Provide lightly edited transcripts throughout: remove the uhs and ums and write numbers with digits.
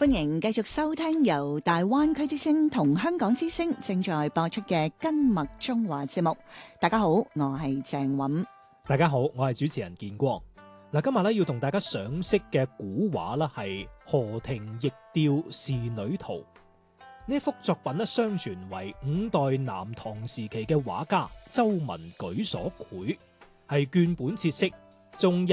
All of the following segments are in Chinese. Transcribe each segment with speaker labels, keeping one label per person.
Speaker 1: 歡迎繼續收聽由大灣區之聲同香港之聲正在播出嘅根脈中華節目。大家好，我係鄭韻。
Speaker 2: 大家好，我係主持人建光。嗱，今日咧要同大家賞識嘅古畫咧係荷亭驛調仕女圖。呢一幅作品咧，相傳為5代南唐時期嘅畫家周文舉所繪，係絹本切式，中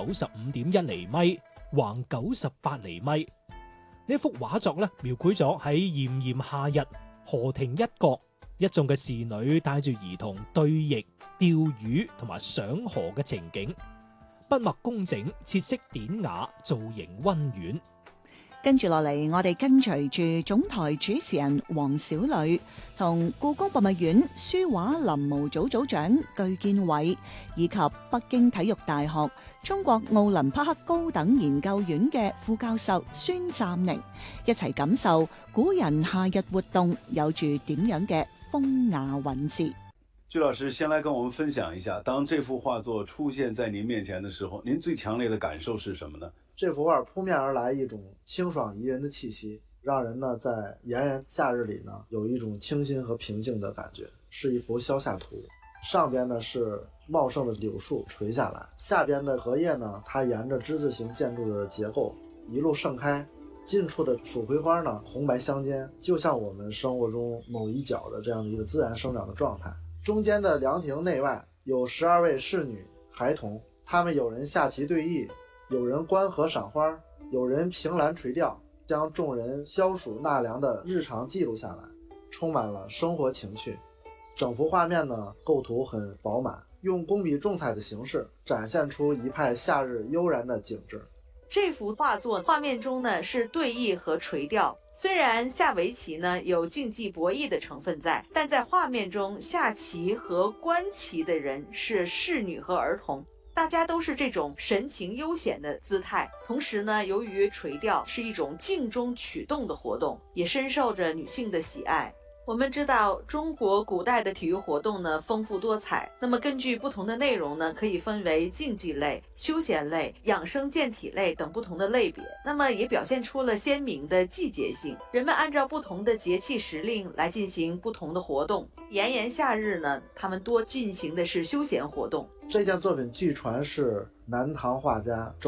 Speaker 2: 195.1厘米，橫98厘米。呢幅畫作咧，描繪咗喺炎炎夏日，荷亭一角，一眾嘅仕女帶住兒童對弈、釣魚同埋賞荷嘅情景，筆墨工整，切色典雅，造型溫婉。
Speaker 1: 跟住落嚟，我哋跟隨住總台主持人黃小磊同故宮博物院書畫臨摹組組長據建偉，以及北京體育大學中國奧林匹克高等研究院嘅副教授孫湛寧，一齊感受古人夏日活動有住點樣嘅風雅韻致。
Speaker 3: 據老師先來跟我們分享一下，當這幅畫作出現在您面前的時候，您最強烈的感受是什麼呢？
Speaker 4: 這幅畫撲面而來一種清爽宜人的氣息，讓人呢在炎炎夏日裏呢有一種清新和平靜的感覺，是一幅消夏圖。上邊呢是茂盛的柳樹垂下來，下邊的荷葉呢它沿着之字形建築的結構一路盛開，近處的蜀葵花呢紅白相間，就像我們生活中某一角的這樣的一個自然生長的狀態。中間的涼亭內外有12位仕女孩童，他們有人下棋對弈，有人觀荷賞花，有人憑欄垂釣，將眾人消暑納涼的日常記錄下來，充滿了生活情趣。整幅畫面呢，構圖很飽滿，用工筆重彩的形式展現出一派夏日悠然的景致。
Speaker 5: 這幅畫作畫面中呢是對弈和垂釣，雖然下圍棋呢有競技博弈的成分在，但在畫面中下棋和觀棋的人是仕女和兒童，大家都是這種神情悠閒的姿態。同時呢，由於垂釣是一種靜中取動的活動，也深受着女性的喜愛。我們知道中國古代的體育活動呢豐富多彩，那麼根據不同的內容呢，可以分為競技類、休閒類、養生健體類等不同的類別，那麼也表現出了鮮明的季節性，人們按照不同的節氣時令來進行不同的活動。炎炎夏日呢，他們多進行的是休閒活動。
Speaker 4: 這件作品據傳是南唐畫家